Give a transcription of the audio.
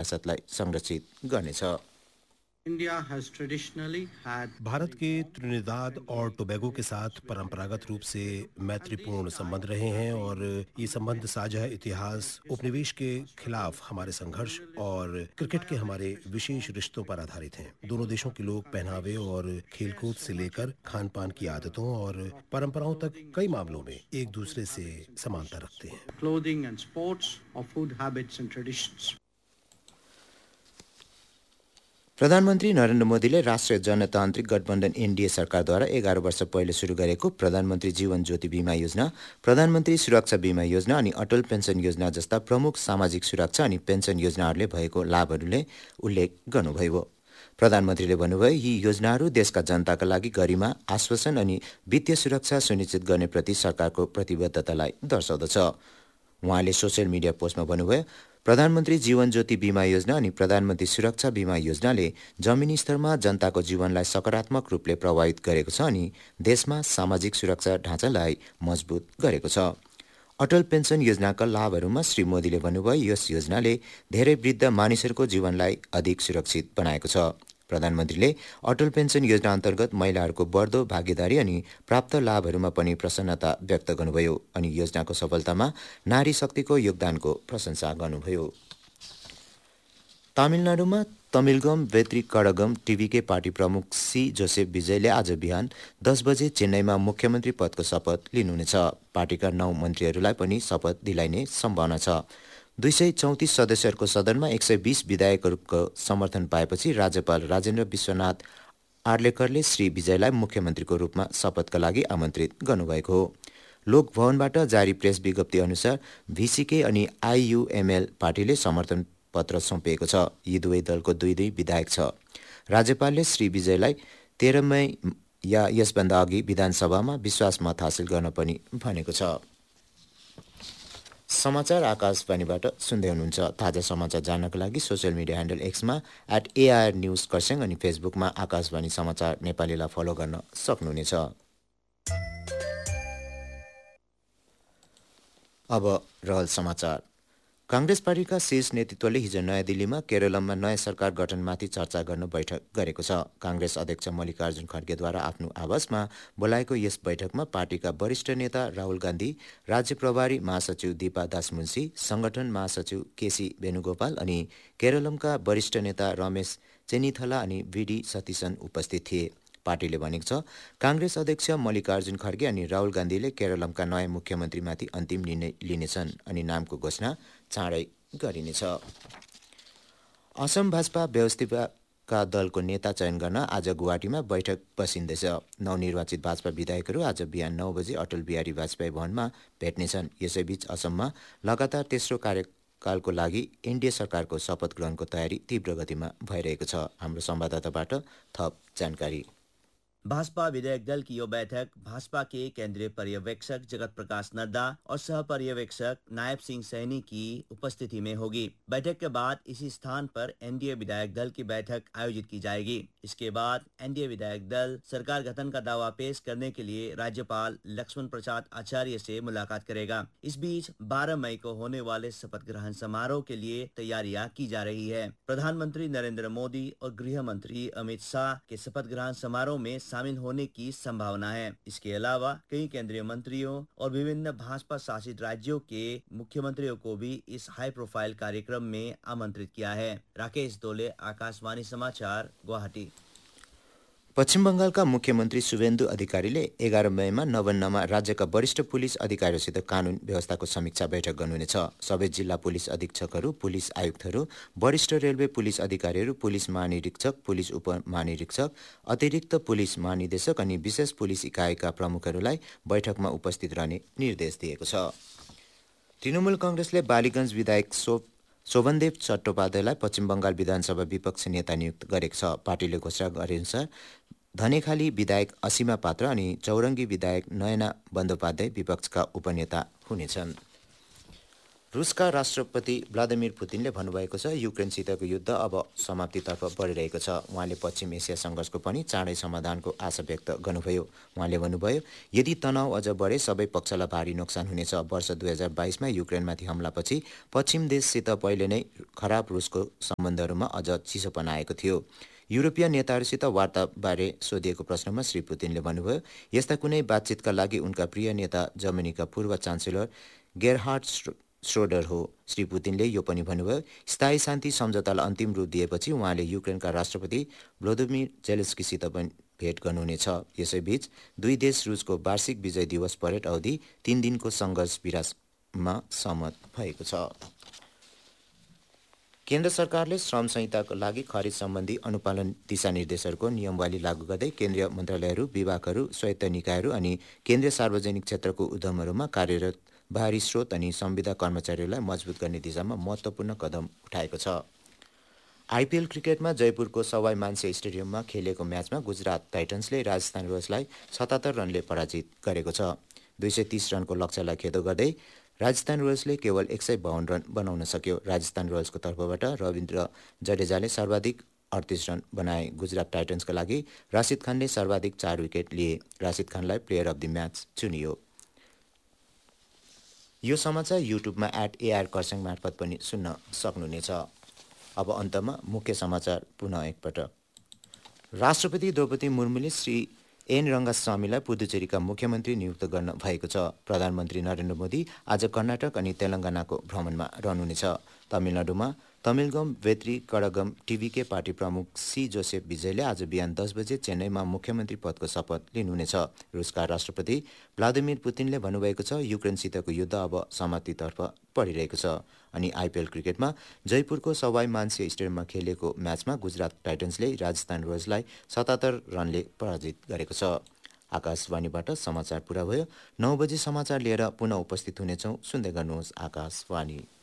विरासतलाई संरक्षित गर्नेछ। भारत के त्रिनिदाद और टोबैगो के साथ परंपरागत रूप से मैत्रीपूर्ण संबंध रहे हैं और ये संबंध साझा इतिहास, उपनिवेश के खिलाफ हमारे संघर्ष और क्रिकेट के हमारे विशेष रिश्तों पर आधारित हैं। दोनों देशों के लोग पहनावे और खेलकूद से लेकर खान पान की आदतों और परंपराओं तक कई मामलों में एक दूसरे से समानता रखते हैं। प्रधानमन्त्री नरेन्द्र मोदीले राष्ट्रिय जनतान्त्रिक गठबन्धन एनडीए सरकारद्वारा 11 वर्ष पहिले सुरु गरेको प्रधानमन्त्री जीवन ज्योति बीमा योजना, प्रधानमन्त्री सुरक्षा बीमा योजना अनि अटल पेन्सन योजना जस्ता प्रमुख सामाजिक सुरक्षा अनि पेन्सन योजनाहरूले भएको लाभहरूले उल्लेख गर्नुभयो। प्रधानमन्त्रीले भन्नुभयो, यी योजनाहरू देशका जनताका लागि गरिमा, आश्वासन अनि वित्तीय सुरक्षा सुनिश्चित गर्ने प्रति सरकारको प्रतिबद्धतालाई दर्शाउँदछ। उहाँले सोसियल मिडिया पोस्टमा भन्नुभयो, प्रधानमन्त्री जीवन ज्योति बीमा योजना अनि प्रधानमन्त्री सुरक्षा बीमा योजनाले जमिनी स्तरमा जनताको जीवनलाई सकारात्मक रूपले प्रभावित गरेको छ अनि देशमा सामाजिक सुरक्षा ढाँचालाई मजबुत गरेको छ। अटल पेन्सन योजनाका लाभहरूमा श्री मोदीले भन्नुभयो, यस योजनाले धेरै वृद्ध मानिसहरूको जीवनलाई अधिक सुरक्षित बनाएको छ। प्रधानमन्त्रीले अटल पेन्सन योजना अन्तर्गत महिलाहरूको बढ्दो भागीदारी अनि प्राप्त लाभहरूमा पनि प्रसन्नता व्यक्त गर्नुभयो अनि योजनाको सफलतामा नारी शक्तिको योगदानको प्रशंसा गर्नुभयो। तमिलनाडुमा तमिलगम वेत्री कडगम टिभीके पार्टी प्रमुख सी जोसेफ विजयले आज बिहान 10 बजे चेन्नईमा मुख्यमन्त्री पदको शपथ लिनुहुनेछ। पार्टीका 9 मन्त्रीहरूलाई पनि शपथ दिलाइने सम्भावना छ। 234 सदस्यहरूको सदनमा 120 विधायकहरूको समर्थन पाएपछि राज्यपाल राजेन्द्र विश्वनाथ आर्लेकरले श्री विजयलाई मुख्यमन्त्रीको रूपमा शपथका लागि आमन्त्रित गर्नुभएको हो। लोकभवनबाट जारी प्रेस विज्ञप्ति अनुसार भिसिके अनि आइयुएमएल पार्टीले समर्थन पत्र सुम्पिएको छ। यी दुवै दलको 2 विधायक छ। राज्यपालले श्री विजयलाई 13 मई या यसभन्दा अघि विधानसभामा विश्वास मत हासिल गर्न पनि भनेको छ। समाचार आकाशवाणीबाट सुन्दै हुनुहुन्छ। ताजा समाचार जान्नको लागि social media handle एक्समा @AIR news Kurseong अनि फेसबुकमा आकाशवाणी समाचार नेपालीलाई फलो गर्न सक्नुहुनेछ। अब रहल समाचार। कांग्रेस पार्टीका शीर्ष नेतृत्वले हिजो नयाँ दिल्लीमा केरलमा नयाँ सरकार गठनमाथि चर्चा गर्न बैठक गरेको छ। कांग्रेस अध्यक्ष मल्लिकार्जुन खड्गेद्वारा आफ्नो आवासमा बोलाएको यस बैठकमा पार्टीका वरिष्ठ नेता राहुल गान्धी, राज्य प्रभारी महासचिव दीपा दासमुन्सी, संगठन महासचिव केसी वेणुगोपाल अनि केरलमका वरिष्ठ नेता रमेश चेनिथला अनि वीडी सतीशन उपस्थित थिए। पार्टीले भनेको छ, कांग्रेस अध्यक्ष मल्लिकार्जुन खड्गे अनि राहुल गान्धीले केरलमका नयाँ मुख्यमन्त्रीमाथि अन्तिम निर्णय लिनेछन् अनि नामको घोषणा चाँडै गरिनेछ। असम भाजपा व्यवस्थापिका दलको नेता चयन गर्न आज गुवाहाटीमा बैठक बसिँदैछ। नवनिर्वाचित भाजपा विधायकहरू आज बिहान 9 बजे अटल बिहारी वाजपेयी भवनमा भेट्नेछन्। यसैबीच असममा लगातार तेस्रो कार्यकालको लागि एनडीए सरकारको शपथ ग्रहणको तयारी तीव्र गतिमा भइरहेको छ। हाम्रो संवाददाताबाट थप जानकारी। भाजपा विधायक दल की यह बैठक भाजपा के केंद्रीय पर्यवेक्षक जगत प्रकाश नड्डा और सह पर्यवेक्षक नायब सिंह सैनी की उपस्थिति में होगी। बैठक के बाद इसी स्थान पर एनडीए विधायक दल की बैठक आयोजित की जाएगी। इसके बाद एनडीए विधायक दल सरकार गठन का दावा पेश करने के लिए राज्यपाल लक्ष्मण प्रसाद आचार्य से मुलाकात करेगा। इस बीच 12 मई को होने वाले शपथ ग्रहण समारोह के लिए तैयारियां की जा रही है। प्रधानमंत्री नरेंद्र मोदी और गृह मंत्री अमित शाह के शपथ ग्रहण समारोह में शामिल होने की संभावना है। इसके अलावा कई केंद्रीय मंत्रियों और विभिन्न भाजपा शासित राज्यों के मुख्यमंत्रियों को भी इस हाई प्रोफाइल कार्यक्रम में आमंत्रित किया है। राकेश दोले, आकाशवाणी समाचार, गुवाहाटी। पश्चिम बंगालका मुख्यमन्त्री शुभेन्दु अधिकारीले 11 मईमा नवान्नमा राज्यका वरिष्ठ पुलिस अधिकारीहरूसित कानून व्यवस्थाको समीक्षा बैठक गर्नुहुनेछ। सबै जिल्ला पुलिस अधीक्षकहरू, पुलिस आयुक्तहरू, वरिष्ठ रेलवे पुलिस अधिकारीहरू, पुलिस महानिरीक्षक, पुलिस उपमहानिरीक्षक, अतिरिक्त पुलिस महानिदेशक अनि विशेष पुलिस इकाइका प्रमुखहरूलाई बैठकमा उपस्थित रहने निर्देश दिएको छ। तृणमूल कांग्रेसले बालीगञ्ज विधायक शोभनदेव चट्टोपाध्यायलाई पश्चिम बंगाल विधानसभा विपक्षी नेता नियुक्त गरेको छ। पार्टीले घोषणा गरेअनुसार धनेखाली विधायक असीमा पात्र अनि चौरङ्गी विधायक नयना बन्दोपाध्याय विपक्षका उपनेता हुनेछन्। रुसका राष्ट्रपति व्लादिमिर पुतिनले भन्नुभएको छ युक्रेनसितको युद्ध अब समाप्तितर्फ बढिरहेको छ। उहाँले पश्चिम एसिया सङ्घर्षको पनि चाँडै समाधानको आशा व्यक्त गर्नुभयो। उहाँले भन्नुभयो यदि तनाव अझ बढे सबै पक्षलाई भारी नोक्सान हुनेछ। वर्ष 2022मा युक्रेनमाथि हमलापछि पश्चिम देशसित पहिले नै खराब रुसको सम्बन्धहरूमा अझ चिसोपना आएको थियो। युरोपियन नेताहरूसित वार्ताबारे सोधिएको प्रश्नमा श्री पुतिनले भन्नुभयो यस्ता कुनै बातचितका लागि उनका प्रिय नेता जर्मनीका पूर्व चान्सेलर गेरहार्ड श्रोडर हो। श्री पुतिनले यो पनि भन्नुभयो स्थायी शान्ति सम्झौतालाई अन्तिम रूप दिएपछि उहाँले युक्रेनका राष्ट्रपति भ्लोदिमिर जेलेन्स्कीसित पनि भेट गर्नुहुनेछ। यसैबीच दुई देश रुसको वार्षिक विजय दिवस परेड अवधि 3 दिनको सङ्घर्ष विराममा सहमत भएको छ। केन्द्र सरकारले श्रम संहिताको लागि खरिद सम्बन्धी अनुपालन दिशानिर्देशहरूको नियमावली लागू गर्दै केन्द्रीय मन्त्रालयहरू, विभागहरू, स्वायत्त निकायहरू अनि केन्द्रीय सार्वजनिक क्षेत्रको उद्यमहरूमा कार्यरत बाहिरी स्रोत अनि संविदा कर्मचारीहरूलाई मजबुत गर्ने दिशामा महत्त्वपूर्ण कदम उठाएको छ। आइपिएल क्रिकेटमा जयपुरको सवाई मानसिंह स्टेडियममा खेलिएको म्याचमा गुजरात टाइटन्सले राजस्थान रोयल्सलाई 77 रनले पराजित गरेको छ। 230 रनको लक्ष्यलाई खेदो गर्दै राजस्थान रोयल्सले केवल 152 रन बनाउन सक्यो। राजस्थान रोयल्सको तर्फबाट रविन्द्र जडेजाले सर्वाधिक 38 रन बनाए। गुजरात टाइटन्सका लागि राशिद खानले सर्वाधिक 4 विकेट लिए। राशिद खानलाई प्लेयर अफ द म्याच चुनियो। यो समाचार युट्युबमा @AR मार्फत पनि सुन्न सक्नुहुनेछ। अब अन्तमा मुख्य समाचार पुनः एकपटक। राष्ट्रपति द्रौपदी मुर्मुले श्री एन रङ्गास्वामीलाई पुदुचेरीका मुख्यमन्त्री नियुक्त गर्न भएको छ। प्रधानमन्त्री नरेन्द्र मोदी आज कर्नाटक अनि तेलङ्गानाको भ्रमणमा रहनुहुनेछ। तमिलनाडुमा तमिलगम वेत्री कडगम टिभीके पार्टी प्रमुख सी जोसेफ विजयले आज बिहान 10 बजे चेन्नईमा मुख्यमन्त्री पदको शपथ लिनुहुनेछ। रुसका राष्ट्रपति व्लादिमिर पुतिनले भन्नुभएको छ युक्रेनसितको युद्ध अब समाप्तितर्फ बढिरहेको छ। अनि आइपिएल क्रिकेटमा जयपुरको सवाई मानसिंह स्टेडियममा खेलिएको म्याचमा गुजरात टाइटन्सले राजस्थान रोयल्सलाई 77 रनले पराजित गरेको छ। आकाशवाणीबाट समाचार पुरा भयो। 9 बजे समाचार लिएर पुनः उपस्थित हुनेछौँ। सुन्दै गर्नुहोस् आकाशवाणी।